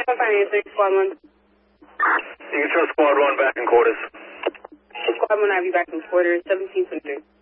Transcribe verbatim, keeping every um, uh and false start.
Financing, Squad one. You can show Squad one back in quarters. Squad one, I'll be back in quarters, seventeen twenty-three.